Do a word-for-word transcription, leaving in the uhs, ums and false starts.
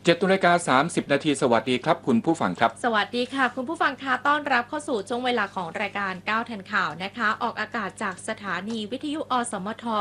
เจ็ดนาฬิกาสามสิบนาทีสวัสดีครับคุณผู้ฟังครับสวัสดีค่ะคุณผู้ฟังคะต้อนรับเข้าสู่ช่วงเวลาของรายการก้าวทันข่าวนะคะออกอากาศจากสถานีวิทยุอสมท